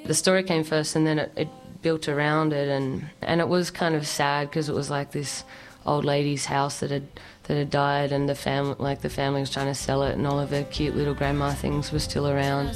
The story came first, and then it built around it, and it was kind of sad because it was like this old lady's house that had died, and the family was trying to sell it, and all of her cute little grandma things were still around.